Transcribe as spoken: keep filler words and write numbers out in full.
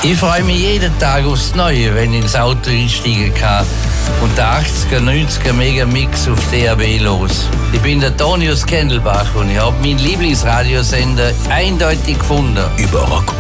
Ich freue mich jeden Tag aufs Neue, wenn ich ins Auto einsteigen kann und der achtziger, neunziger Megamix auf D A B los. Ich bin der Tonius Kendelbach und ich habe meinen Lieblingsradiosender eindeutig gefunden. Über Rock